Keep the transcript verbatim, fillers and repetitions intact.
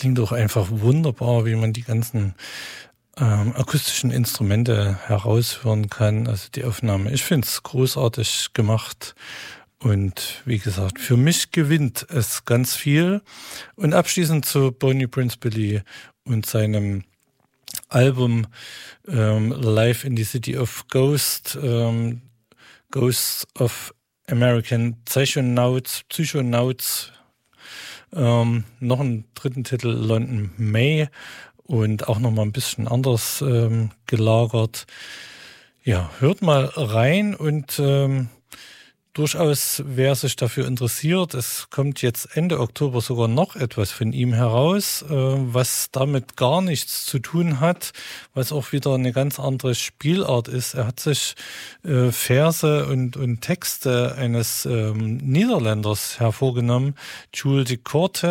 klingt auch einfach wunderbar, wie man die ganzen ähm, akustischen Instrumente heraushören kann. Also die Aufnahme, ich finde es großartig gemacht. Und wie gesagt, für mich gewinnt es ganz viel. Und abschließend zu Bonnie Prince Billy und seinem Album ähm, Live in the City of Ghost, ähm, Ghosts of American Psychonauts, Psychonauts, ähm, noch einen dritten Titel, London May, und auch nochmal ein bisschen anders ähm, gelagert. Ja, hört mal rein und ähm, durchaus, wer sich dafür interessiert, es kommt jetzt Ende Oktober sogar noch etwas von ihm heraus, äh, was damit gar nichts zu tun hat, was auch wieder eine ganz andere Spielart ist. Er hat sich äh, Verse und, und Texte eines ähm, Niederländers hervorgenommen, Jules de Korte.